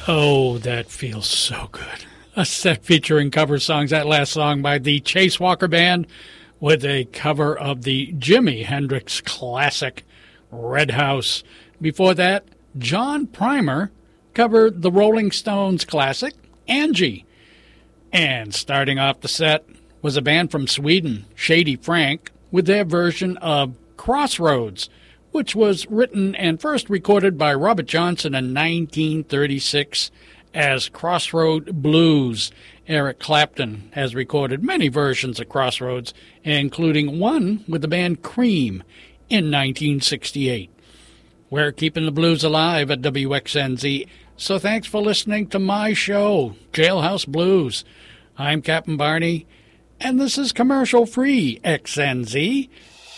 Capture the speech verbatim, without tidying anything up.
Oh, that feels so good. A set featuring cover songs. That last song by the Chase Walker Band with a cover of the Jimi Hendrix classic, Red House. Before that, John Primer covered the Rolling Stones classic, Angie. And starting off the set was a band from Sweden, Shady Frank, with their version of Crossroads, which was written and first recorded by Robert Johnson in nineteen thirty-six as Crossroad Blues. Eric Clapton has recorded many versions of Crossroads, including one with the band Cream in nineteen sixty-eight. We're keeping the blues alive at W X N Z, so thanks for listening to my show, Jailhouse Blues. I'm Captain Barney, and this is commercial-free X N Z,